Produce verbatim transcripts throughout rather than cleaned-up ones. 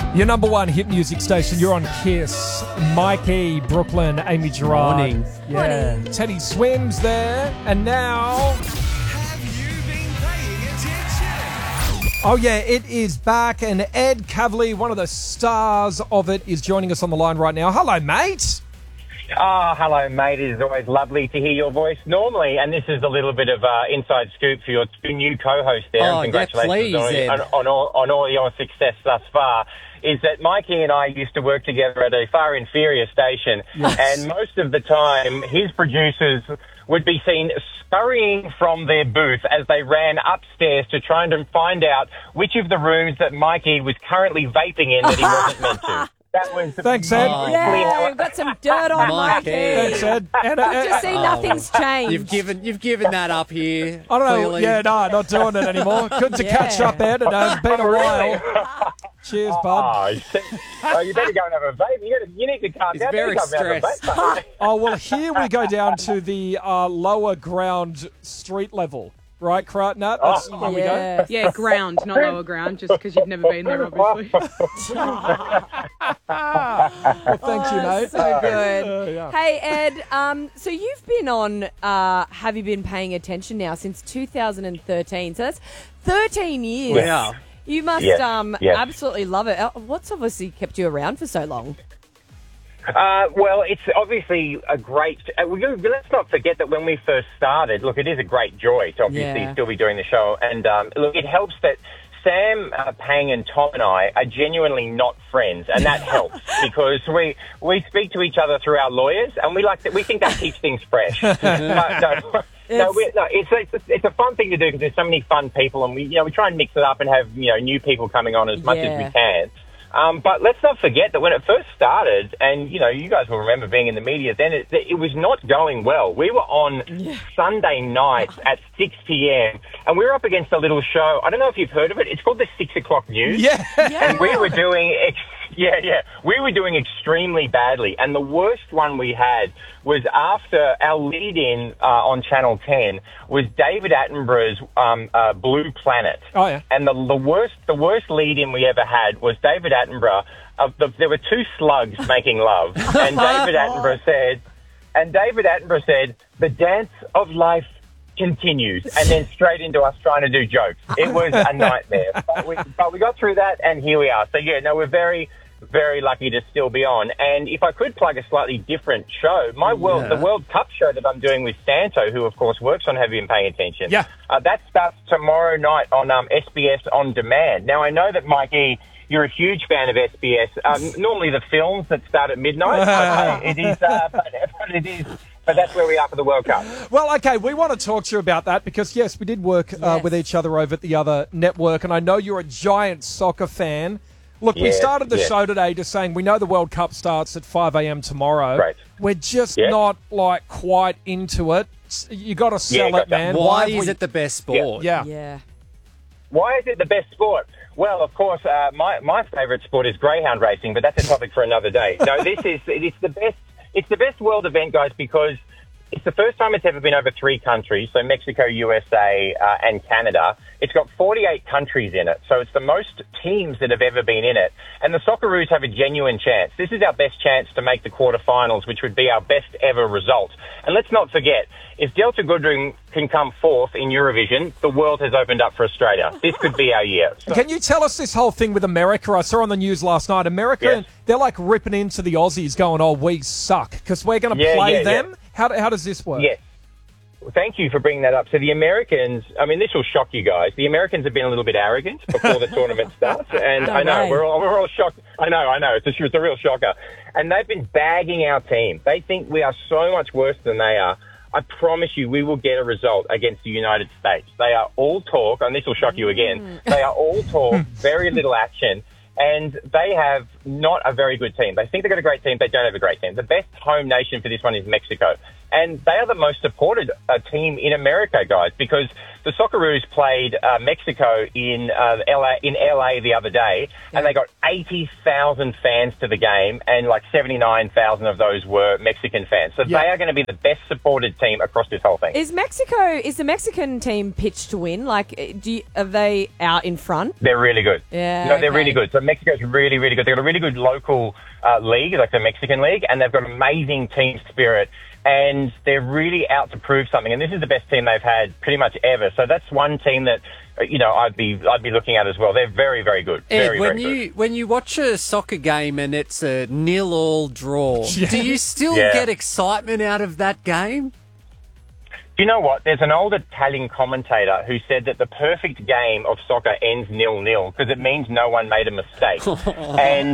Your number one hit music station. You're on Kiss. Mikey, Brooklyn, Amy Gerard. Morning. Yeah. Morning. Teddy Swims there. And now... Have you been paying attention? Oh, yeah, it is back. And Ed Kavli, one of the stars of it, is joining us on the line right now. Hello, mate. Ah, oh, hello, mate. It is always lovely to hear your voice normally, and this is a little bit of uh, inside scoop for your two new co-hosts there. Oh, and yeah, congratulations please, on, Ed. on, on, all, on all your success thus far. Is that Mikey and I used to work together at a far inferior station, Yes. and most of the time his producers would be seen scurrying from their booth as they ran upstairs to try and find out which of the rooms that Mikey was currently vaping in that he wasn't meant to. That was Thanks, Ed. basically Yeah, how we've got some dirt on Mikey. Mikey. Thanks, Ed. And, uh, I just see uh, nothing's changed. You've given you've given that up here. I don't know. Clearly. Yeah, no, not doing it anymore. Good to Yeah. catch up, Ed. And, uh, it's been a while. Cheers, bud. Oh, you see- oh, you better go and have a vape. You, gotta, you need to calm He's down. very You gotta have a stressed. vape, mate. Oh, well, here we go down to the uh, lower ground street level. Right, Nat? That's where we go. Yeah. Yeah, ground, not lower ground, just because you've never been there, obviously. Well, thank you, mate. So good. Uh, yeah. Hey, Ed, um, so you've been on uh, Have You Been Paying Attention now since two thousand thirteen. So that's thirteen years. Wow. You must Yes, um, yes. absolutely love it. Uh, What's obviously kept you around for so long? Uh, well, it's obviously a great... Uh, we, let's not forget that when we first started, look, it is a great joy to obviously Yeah. still be doing the show. And um, look, it helps that Sam, uh, Pang and Tom and I are genuinely not friends, and that helps because we we speak to each other through our lawyers, and we like that. We think that keeps things fresh. no, no, no, we, no, it's, it's a, it's a fun thing to do because there's so many fun people, and we you know we try and mix it up and have you know new people coming on as much as Yeah. we can. Um, but let's not forget that when it first started, and, you know, you guys will remember being in the media then, it, it was not going well. We were on Sunday nights at six p.m., and we were up against a little show. I don't know if you've heard of it. It's called the six o'clock News. Yeah. And we were doing, ex- yeah, yeah, we were doing extremely badly. And the worst one we had was after our lead-in uh, on Channel ten was David Attenborough's um, uh, Blue Planet. Oh, yeah. And the, the worst, the worst lead-in we ever had was David Attenborough. Uh, the, there were two slugs making love, and David Attenborough said, and David Attenborough said, "The dance of life continues," and then straight into us trying to do jokes. It was a nightmare, but we, but we got through that, and here we are. So yeah, no, we're very, very lucky to still be on. And if I could plug a slightly different show, my world, Yeah. the World Cup show that I'm doing with Santo, who of course works on Have You Been Paying Attention? Yeah. Uh, that starts tomorrow night on um, S B S On Demand. Now, I know that, Mikey, you're a huge fan of S B S. Um, normally the films that start at midnight. Okay, it is, uh, but, but it is, but that's where we are for the World Cup. Well, okay, we want to talk to you about that because, yes, we did work uh, Yes. with each other over at the other network, and I know you're a giant soccer fan. Look, we Yes, started the yes. show today just saying we know the World Cup starts at five a.m. tomorrow. Right. We're just Yeah. not, like, quite into it. S- You got to sell Yeah, it, gotcha. man. Why have is we- it the best sport? Yeah. Yeah. Why is it the best sport? Well, of course, uh, my my favourite sport is greyhound racing, but that's a topic for another day. No, this is it's the best. It's the best world event, guys, because it's the first time it's ever been over three countries, so Mexico, U S A, uh, and Canada. It's got forty-eight countries in it, so it's the most teams that have ever been in it. And the Socceroos have a genuine chance. This is our best chance to make the quarterfinals, which would be our best ever result. And let's not forget, if Delta Goodrem can come fourth in Eurovision, the world has opened up for Australia. This could be our year. So- Can you tell us this whole thing with America? I saw on the news last night. America, Yes. they're like ripping into the Aussies going, oh, we suck because we're going to Yeah, play yeah, them. yeah. How, how does this work? Yes. Well, thank you for bringing that up. So the Americans, I mean, this will shock you guys. The Americans have been a little bit arrogant before the tournament starts, and No I know way. we're all we're all shocked. I know, I know. It's a, it's a real shocker, and they've been bagging our team. They think we are so much worse than they are. I promise you, we will get a result against the United States. They are all talk, and this will shock you again. They are all talk, very little action. And they have not a very good team. They think they've got a great team. They don't have a great team. The best home nation for this one is Mexico. And they are the most supported uh, team in America, guys, because the Socceroos played uh, Mexico in uh, L A in L A the other day, and they got eighty thousand fans to the game, and like seventy-nine thousand of those were Mexican fans. So Yeah. they are going to be the best supported team across this whole thing. Is Mexico, is the Mexican team pitched to win? Like, do you, are they out in front? They're really good. Yeah, No, they're okay. really good. So Mexico's really, really good. They've got a really good local uh, league, like the Mexican League, and they've got amazing team spirit. And they're really out to prove something. And this is the best team they've had pretty much ever. So that's one team that, uh, you know, I'd be I'd be looking at as well. They're very, very good. Ed, Very, when very you good. when you watch a soccer game and it's a nil-all draw, Yeah. do you still Yeah. get excitement out of that game? Do you know what? There's an old Italian commentator who said that the perfect game of soccer ends nil-nil because it means no one made a mistake. And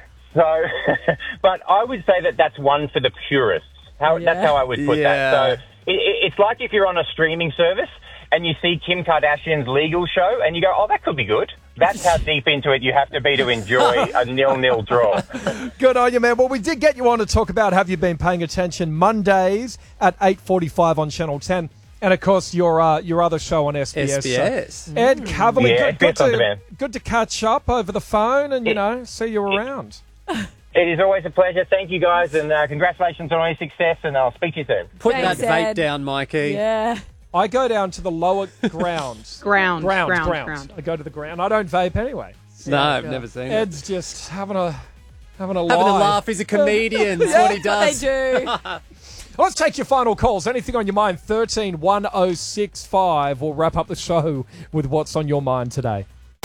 so, but I would say that that's one for the purists. How, Yeah. That's how I would put Yeah. that. So it, it, it's like if you're on a streaming service and you see Kim Kardashian's legal show and you go, oh, that could be good. That's how deep into it you have to be to enjoy a nil-nil draw. Good on you, man. Well, we did get you on to talk about Have You Been Paying Attention Mondays at eight forty-five on Channel ten. And, of course, your uh, your other show on S B S. S B S. So, Ed Cavalier, Yeah, good, good, S B S On to, Demand. good to catch up over the phone and, you It- know, see you around. It is always a pleasure. Thank you, guys, and uh, congratulations on all your success, and I'll speak to you soon. Put Thanks, that vape Ed. down, Mikey. Yeah. I go down to the lower grounds. Ground, ground, ground, ground. ground. I go to the ground. I don't vape anyway. No, I've never seen it. Ed's just having a having a Having a lie. laugh. He's a comedian. That's what he That's does. what they do. Let's take your final calls. Anything on your mind? thirteen one oh six five. We'll wrap up the show with what's on your mind today.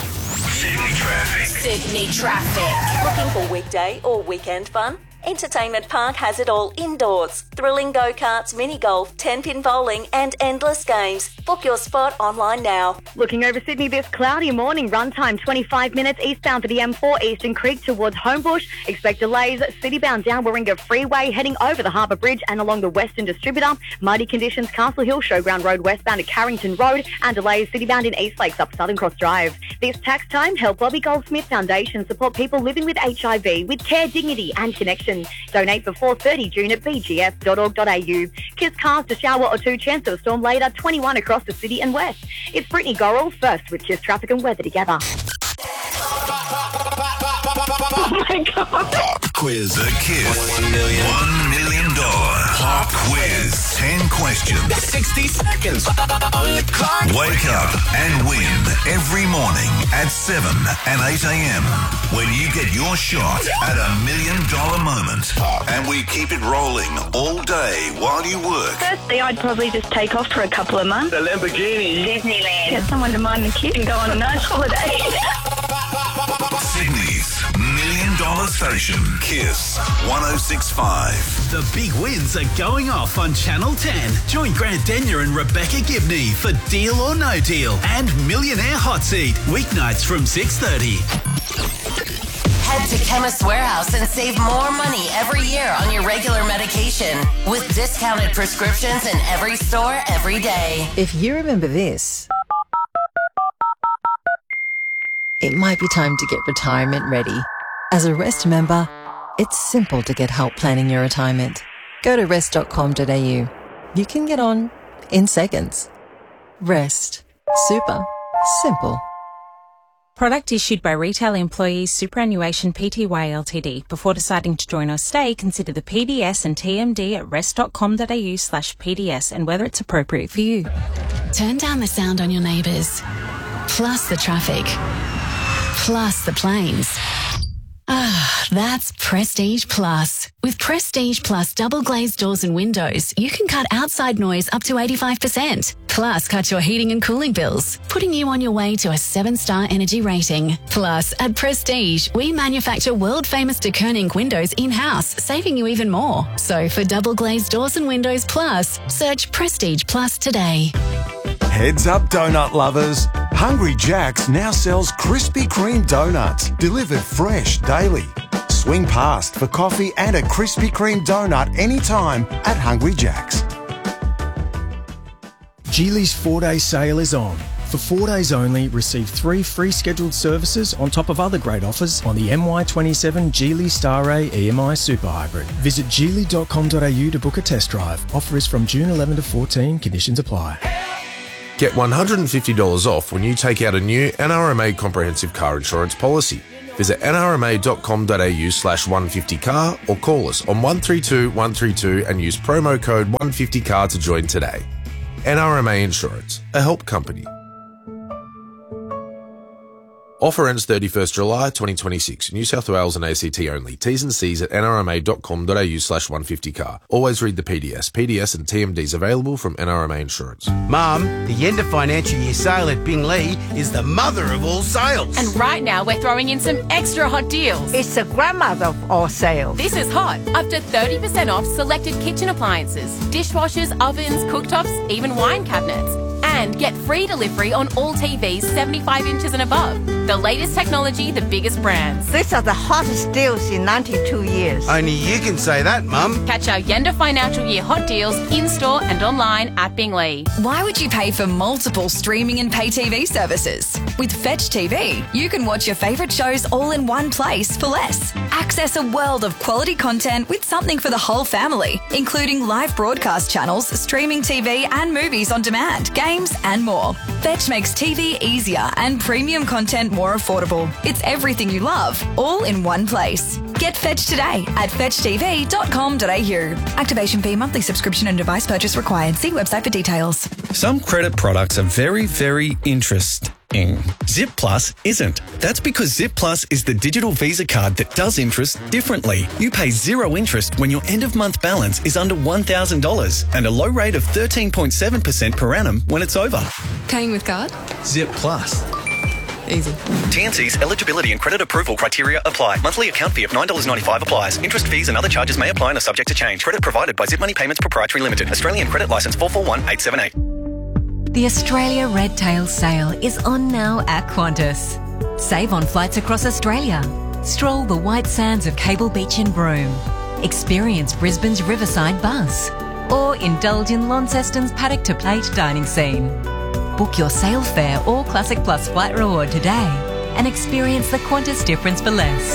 Sydney traffic. Sydney traffic. Looking for weekday or weekend fun? Entertainment Park has it all indoors. Thrilling go-karts, mini golf, ten-pin bowling and endless games. Book your spot online now. Looking over Sydney this cloudy morning, run time twenty-five minutes eastbound for the M four Eastern Creek towards Homebush. Expect delays citybound down Warringah Freeway heading over the Harbour Bridge and along the Western Distributor. Muddy conditions Castle Hill Showground Road westbound at Carrington Road and delays citybound in East Lakes up Southern Cross Drive. This tax time, help Bobby Goldsmith Foundation support people living with H I V with care, dignity and connection. Donate before thirty June at b g f dot org dot a u. Kiss cars to shower or two, chance of a storm later, twenty-one across the city and west. It's Brittany Gorrell first with Kiss Traffic and Weather together. Oh my God. Pop quiz. The Kiss. One million. One million dollar pop quiz. Ten questions. Sixty seconds on the clock. Wake up and win every morning at seven and eight a.m. when you get your shot at a million dollar moment. And we keep it rolling all day while you work. Firstly, I'd probably just take off for a couple of months. The Lamborghini. Disneyland. Get someone to mind the kid and go on a nice holiday. Sydney's million dollar station. Kiss one oh six point five. The big wins are going off on Channel ten. Join Grant Denyer and Rebecca Gibney for Deal or No Deal and Millionaire Hot Seat. Weeknights from six thirty. Head to Chemist Warehouse and save more money every year on your regular medication with discounted prescriptions in every store every day. If you remember this, it might be time to get retirement ready. As a Rest member, it's simple to get help planning your retirement. Go to rest dot com dot a u. You can get on in seconds. Rest. Super. Simple. Product issued by Retail Employees Superannuation Pty Ltd. Before deciding to join or stay, consider the P D S and T M D at rest dot com dot a u slash P D S and whether it's appropriate for you. Turn down the sound on your neighbours, plus the traffic, plus the planes. Ah, that's Prestige Plus. With Prestige Plus double glazed doors and windows, you can cut outside noise up to eighty-five percent. Plus, cut your heating and cooling bills, putting you on your way to a seven-star energy rating. Plus, at Prestige, we manufacture world-famous de Koning windows in-house, saving you even more. So, for double glazed doors and windows plus, search Prestige Plus today. Heads up, donut lovers. Hungry Jack's now sells Krispy Kreme donuts, delivered fresh daily. Swing past for coffee and a Krispy Kreme donut anytime at Hungry Jack's. Geely's four-day sale is on. For four days only, receive three free scheduled services on top of other great offers on the M Y twenty-seven Geely Star A E M I Super Hybrid. Visit geely dot com dot a u to book a test drive. Offer is from June eleventh to fourteen. Conditions apply. Get one hundred fifty dollars off when you take out a new N R M A comprehensive car insurance policy. Visit nrma.com.au slash 150car or call us on one three two one three two and use promo code one fifty car to join today. N R M A Insurance, a help company. Offer ends thirty-first July twenty twenty-six. New South Wales and A C T only. T's and C's at nrma.com.au slash 150car. Always read the P D S. P D S and T M Ds available from N R M A Insurance. Mum, the end of financial year sale at Bingley is the mother of all sales. And right now we're throwing in some extra hot deals. It's the grandmother of all sales. This is hot. Up to thirty percent off selected kitchen appliances, dishwashers, ovens, cooktops, even wine cabinets. And get free delivery on all T Vs seventy-five inches and above. The latest technology, the biggest brands. These are the hottest deals in ninety-two years. Only you can say that, Mum. Catch our Yenda Financial Year hot deals in-store and online at Bingley. Why would you pay for multiple streaming and pay T V services? With Fetch T V, you can watch your favourite shows all in one place for less. Access a world of quality content with something for the whole family, including live broadcast channels, streaming T V and movies on demand, games and more. Fetch makes T V easier and premium content more affordable. It's everything you love, all in one place. Get Fetch today at fetch t v dot com dot a u. Activation fee, monthly subscription and device purchase required. See website for details. Some credit products are very, very interesting. Zip Plus isn't. That's because Zip Plus is the digital Visa card that does interest differently. You pay zero interest when your end-of-month balance is under one thousand dollars and a low rate of thirteen point seven percent per annum when it's over. Paying with card? Zip Plus. Easy. T N Cs, eligibility and credit approval criteria apply. Monthly account fee of nine dollars ninety-five applies. Interest fees and other charges may apply and are subject to change. Credit provided by Zip Money Payments Proprietary Limited. Australian Credit Licence four four one eight seven eight. The Australia Red Tail Sale is on now at Qantas. Save on flights across Australia. Stroll the white sands of Cable Beach in Broome. Experience Brisbane's Riverside Buzz. Or indulge in Launceston's paddock to plate dining scene. Book your sale fare or Classic Plus flight reward today and experience the Qantas difference for less.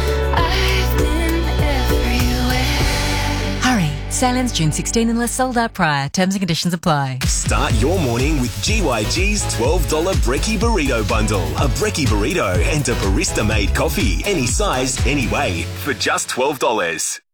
Hurry, sale ends June sixteenth unless sold out prior. Terms and conditions apply. Start your morning with G Y G's twelve dollars Brekkie Burrito Bundle. A Brekkie Burrito and a barista-made coffee. Any size, any way, for just twelve dollars.